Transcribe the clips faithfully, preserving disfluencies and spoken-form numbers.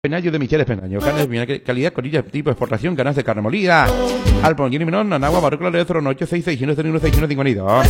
Penayo de Micheles Penayo, carnes de primera calidad, colillas tipo exportación, ganas de carne molida. Al Ponguín y Menón, Anagua, Barroco, Leo, cero ocho seis seis uno cero uno seis uno cinco dos.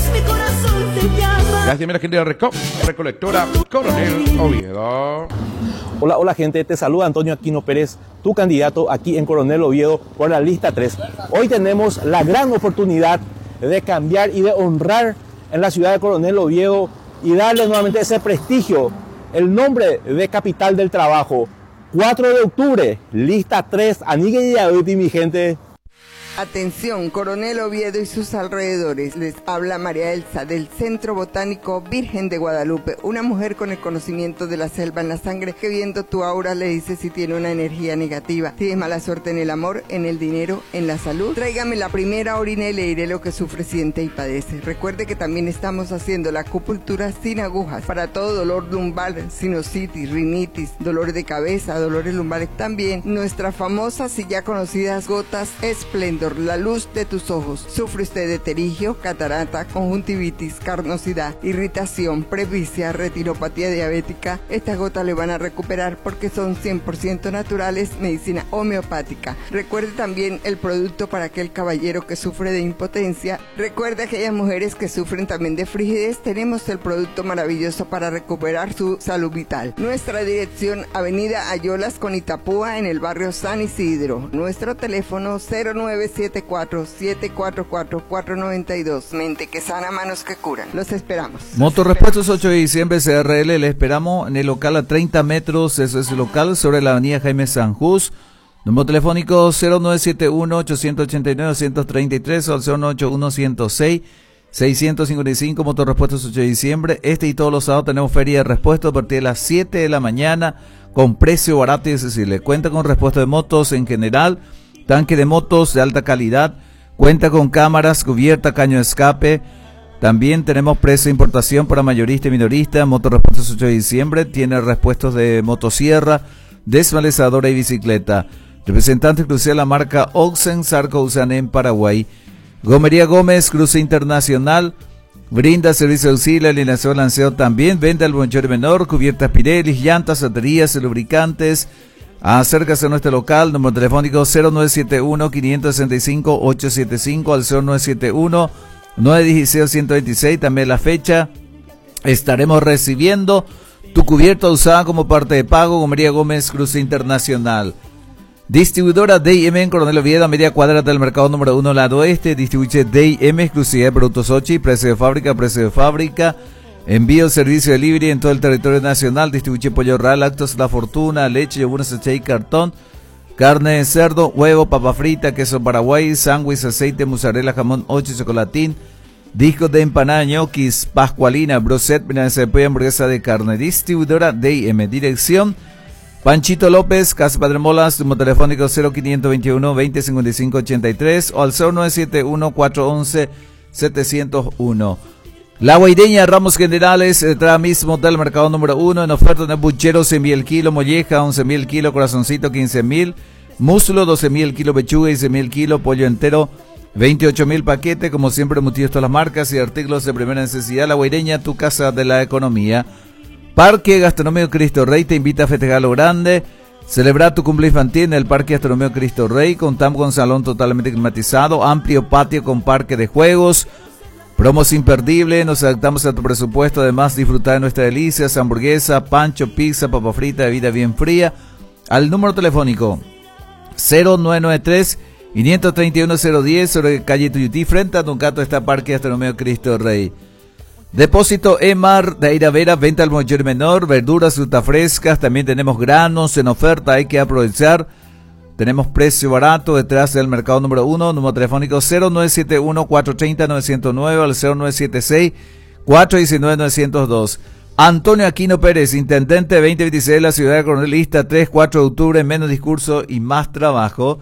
Gracias, mira gente de Reco, Recolectora Coronel Oviedo. Hola, hola gente, te saluda Antonio Aquino Pérez, tu candidato aquí en Coronel Oviedo por la lista tres. Hoy tenemos la gran oportunidad de cambiar y de honrar en la ciudad de Coronel Oviedo y darle nuevamente ese prestigio, el nombre de capital del trabajo. cuatro de octubre, lista tres, Anigue y Aduti, mi gente. Atención, Coronel Oviedo y sus alrededores. Les habla María Elsa del Centro Botánico Virgen de Guadalupe, una mujer con el conocimiento de la selva en la sangre que viendo tu aura le dice si tiene una energía negativa, si es mala suerte en el amor, en el dinero, en la salud. Tráigame la primera orina y le diré lo que sufre, siente y padece. Recuerde que también estamos haciendo la acupuntura sin agujas para todo dolor lumbar, sinusitis, rinitis, dolor de cabeza, dolores lumbares. También nuestras famosas y ya conocidas gotas Esplendor, la luz de tus ojos. ¿Sufre usted de terigio, catarata, conjuntivitis, carnosidad, irritación, presbicia, retinopatía diabética? Estas gotas le van a recuperar porque son cien por ciento naturales, medicina homeopática. Recuerde también el producto para aquel caballero que sufre de impotencia. Recuerde aquellas mujeres que sufren también de frigidez. Tenemos el producto maravilloso para recuperar su salud vital. Nuestra dirección, Avenida Ayolas con Itapúa, en el barrio San Isidro. Nuestro teléfono cero nueve siete cuatro siete cuatro cuatro cuatro nueve dos. Mente que sana, manos que curan. Los esperamos. Motorrepuestos ocho de diciembre C R L, le esperamos en el local a treinta metros, eso es el local sobre la avenida Jaime Sanjús. Número telefónico cero nueve siete uno ocho ocho nueve dos tres tres o al cero nueve ocho uno cero seis seis cinco cinco. Motorrepuestos ocho de diciembre. Este y todos los sábados tenemos feria de repuestos a partir de las siete de la mañana con precio barato y accesible. Cuenta con repuesto de motos en general, tanque de motos de alta calidad, cuenta con cámaras, cubierta, caño de escape. También tenemos precio de importación para mayorista y minorista. Motorrepuestos ocho de diciembre tiene repuestos de motosierra, desmalezadora y bicicleta. Representante exclusivo de la marca Oxen, Sarco Usan en Paraguay. Gomería Gómez, cruce internacional, brinda servicio de auxilio, alineación, lanceo también, vende al bonchero menor, cubiertas Pirelli, llantas, baterías, lubricantes. Acércase a nuestro local, número telefónico cero nueve siete uno cinco seis cinco ocho siete cinco al cero nueve siete uno nueve uno seis uno dos seis. También la fecha, estaremos recibiendo tu cubierta usada como parte de pago. Gomería Gómez, cruce internacional. Distribuidora D I M en Coronel Oviedo, a media cuadra del mercado número uno, lado oeste. Distribuye D I M, exclusividad de productos Ochi, precio de fábrica, precio de fábrica. Envío, servicio de delivery en todo el territorio nacional. Distribuye pollo real, lácteos La Fortuna, leche, yogur, aceite y cartón. Carne de cerdo, huevo, papa frita, queso paraguay, sándwich, aceite, mozzarella, jamón, ocho, chocolatín. Discos de empanada, ñoquis, pascualina, broset, milanesa de pollo, hamburguesa de carne. Distribuidora D I M. Dirección Panchito López, Casa Padre Molas, número telefónico cero cinco dos uno veinte cincuenta y cinco ochenta y tres o al cero nueve siete uno cuatro once setecientos uno. La Guaireña, Ramos Generales, detrás mismo del mercado número uno, en oferta de buchero, cien mil el kilo, molleja, once mil el kilo, corazoncito, quince mil, muslo, doce mil el kilo, pechuga, diez mil el kilo, pollo entero, veintiocho mil paquete, como siempre, embutidos todas las marcas y artículos de primera necesidad. La Guaireña, tu casa de la economía. Parque Gastronómico Cristo Rey te invita a festejar lo grande. Celebrar tu cumpleaños infantil en el Parque Gastronómico Cristo Rey. Contamos con salón totalmente climatizado, amplio patio con parque de juegos. Promos imperdibles, nos adaptamos a tu presupuesto. Además, disfrutar de nuestras delicias, hamburguesa, pancho, pizza, papa frita, bebida bien fría. Al número telefónico cero nueve nueve tres cinco tres uno cero diez sobre calle Tuyutí, frente a Duncato está Parque Gastronómico Cristo Rey. Depósito Emar de Airavera, venta al monchero menor, verduras, frutas frescas, también tenemos granos en oferta, hay que aprovechar. Tenemos precio barato detrás del mercado número uno, número telefónico cero nueve siete uno cuatro tres cero nueve cero nueve al cero nueve siete seis cuatro uno nueve nueve cero dos. Antonio Aquino Pérez, intendente veinte veintiséis de la ciudad de Coronel, lista tres, cuatro de octubre, menos discurso y más trabajo.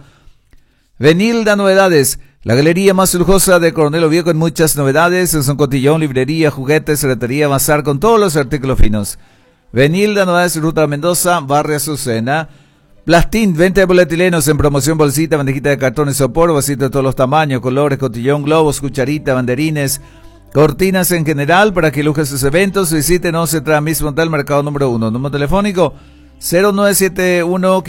Venilda Novedades, la galería más lujosa de Coronel Oviedo con muchas novedades, son cotillón, librería, juguetes, ferretería, bazar con todos los artículos finos. Venilda Novedades, Ruta Mendoza, Barrio Azucena. Plastín, venta de polietileno en promoción, bolsita, bandejita de cartón y sopor, vasito de todos los tamaños, colores, cotillón, globos, cucharita, banderines, cortinas en general para que lujen sus eventos. Visítenos, entra mismo del mercado número uno. Número telefónico cero nueve siete uno